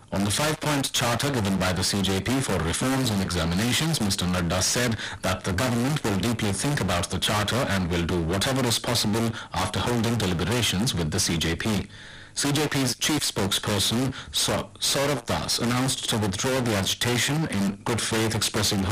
On the 5-point charter given by the CJP for reforms and examinations, Mr. Nadda said that the government will deeply think about the charter and will do whatever is possible after holding deliberations with the CJP. CJP's chief spokesperson, Saurav Das, announced to withdraw the agitation in good faith, expressing